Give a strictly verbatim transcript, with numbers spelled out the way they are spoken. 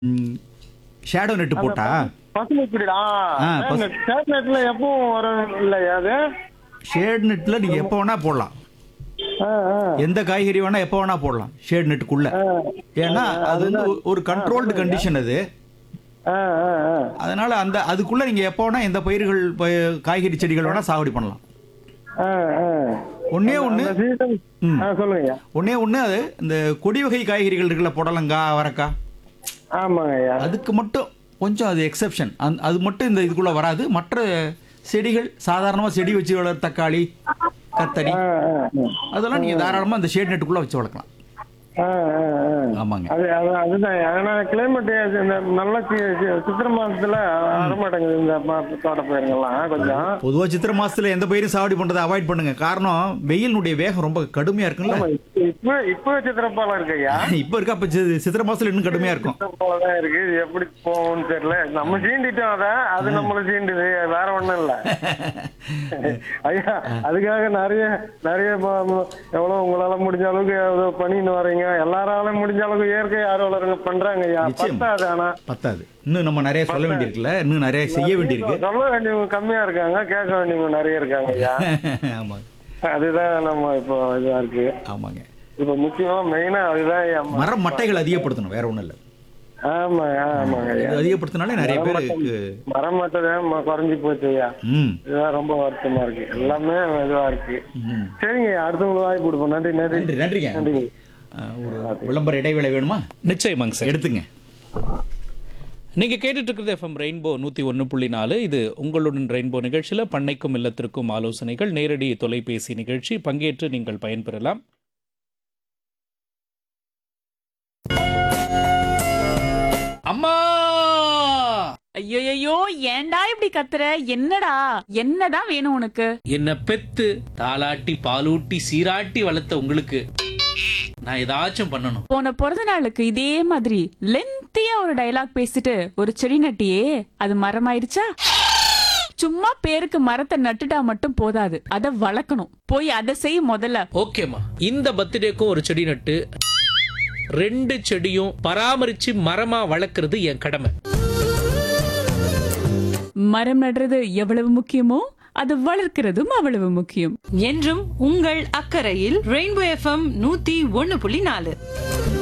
ம். Shadow net அந்த போட்டா? பசு பசுமை குடிடா ஆ, பசு ஷேட் நெட்ல எப்பவும் வரும் இல்லையா அது? ஷேட் நெட்ல நீங்க எப்போ வேணா போடலாம். ஆ, ஆ, எந்த காய்கறி வேணா எப்போ வேணா போடலாம் ஷேட் நெட்டுக்குள்ள. ஆ. ஏன்னா அது வந்து அதுதான். ஒ- ஒரு கண்ட்ரோல்டு கண்டிஷன் அது. ஆ, ஆ, ஆ. அதனால அந்த அதுக்குள்ள நீங்க எப்போ வேணா எந்த பயிர்கள் ப- காய்கறி செடிகள் வேணா சாகுபடி பண்ணலாம். ஆ, ஆ. ஒண்ணே அந்த- ஒண்ணு அந்த season- ம். ஆ, சொல்லுங்க. ஒண்ணே ஒண்ணு அது இந்த கொடி வகை காய்கறிகள் இருக்குல்ல, புடலங்கா அவரைக்காய், ஆமாங்க ஐயா. அதுக்கு மட்டும் கொஞ்சம் அது எக்ஸெப்ஷன். அது மட்டும் இந்த இதுக்குள்ள வராது. மற்ற செடிகள் சாதாரணமாக செடி வச்சு வளர் தக்காளி, கத்தரி, ஆ, ஆ, ஆ. அதெல்லாம் நீங்க தாராளமா அந்த ஷேட் நெட்டுக்குள்ள வச்சு வளர்க்கலாம். ஆ, ஆ, ஆ. ஆமாங்க. அது அது- அதுதான் ஏன்னா கிளைமேட் இந்த நல்ல சி- சி- சித்திரை மாசத்துல வரமாட்டேங்குது இந்த ம- தோட்ட பயிர்கள்லாம் கொஞ்சம். பொதுவா சித்திரை மாசத்துல எந்த பயிரும் சாகுபடி பண்றதை அவாய்ட் பண்ணுங்க. காரணம் வெயிலினுடைய வேகம் ரொம்ப கடுமையா இருக்குல்ல. ஆமா, இப்ப இப்ப இப்ப சித்திரப்பாலம் இருக்கு ஐயா. இப்ப இருக்க அப்ப சி- சித்திரை மாசத்துல இன்னும் கடுமையா இருக்கும். சித்திரப்பாலம் தான் இருக்கு. இது எப்படி போகும்னு தெரியல. நம்ம சீண்டிட்டோம் அதை, அது நம்மள சீண்டுது, வேற ஒண்ணும் இல்ல ஐயா. அதுக்காக நிறைய நிறைய ம- ம- எவ்வளவு உங்களால முடிஞ்ச அளவுக்கு எவ்வளவு பண்ணின்னு வரீங்க. எல்லாராலும் முடிஞ்ச அளவுக்கு இயற்கை ஆர்வலருங்க பண்றாங்க ஐயா. நிச்சயம். பத்தாது ஆனா பத்தாது. இன்னும் நம்ம நிறைய சொல்ல வேண்டியிருக்குல்ல, இன்னும் நிறைய செய்ய வேண்டியிருக்கு. சொல்ல வேண்டியவங்க கம்மியா இருக்காங்க, கேட்க வேண்டியவங்க நிறைய இருக்காங்க ஐயா. ஆமாங்க. அதுதான் நம்ம இப்போ இதா இருக்கு. ஆமாங்க. இப்ப முக்கியமா மெயினா அதுதான் ஐயா. மரம் மட்டைகள் அதிகப்படுத்தணும், வேற ஒண்ணும் இல்ல. ஆமா ஆமாங்க ஐயா. இது அதிகப்படுத்தினாலே நிறைய பேருக்கு. மரம் மட்டும் குறைஞ்சி போச்சு ஐயா. ம். இதுதான் ரொம்ப வருத்தமா இருக்கு. எல்லாமே இதுவா இருக்கு. ம். சரிங்க ஐயா, அடுத்தவங்களுக்கு வாய்ப்பு கொடுப்போம். நன்றி நன்றி நன்றி நன்றிங்க. நன்றிங்க. அஹ், ஒரு விளம்பர இடைவேளை வேணுமா? நிச்சயமாங்க சார். எடுத்துங்க. நீங்க கேட்டுட்டு இருக்கிறது எஃப்எம் ரெயின்போ நூத்தி ஒன்னு புள்ளி நாலு. இது உங்களுடன் ரெயின்போ நிகழ்ச்சியில பண்ணைக்கும் இல்லத்திற்கும் ஆலோசனைகள் நேரடி தொலைபேசி நிகழ்ச்சி. பங்கேற்று நீங்கள் பயன்பெறலாம். அம்மா, ஐயோ ஏன்டா இப்படி கத்துற? என்னடா என்னதான் வேணும் உனக்கு? என்ன பெத்து தாளாட்டி பாலூட்டி சீராட்டி வளர்த்த உங்களுக்கு நான் ஏதாச்சும் பண்ணணும். போன பிறந்த நாளுக்கு இதே மாதிரி லென்த்தியா ஒரு டயலாக் பேசிட்டு ஒரு செடி நட்டியே, அது மரமாயிருச்சா? சும்மா பேருக்கு மரத்தை நட்டுட்டா மட்டும் போதாது, அத வளர்க்கணும். போய் அதை செய் முதல்ல. ஓகேம்மா, இந்த பர்த்டேக்கும் ஒரு செடி நட்டு ரெண்டு செடியும் பராமரிச்சு மரமா வளர்க்கறது என் கடமை. மரம் நடுறது எவ்வளவு முக்கியமோ அது வளர்க்கிறதும் அவ்வளவு முக்கியம். என்றும் உங்கள் அக்கறையில் ரெயின்போ எஃப்எம் நூத்தி ஒன்னு புள்ளி நாலு.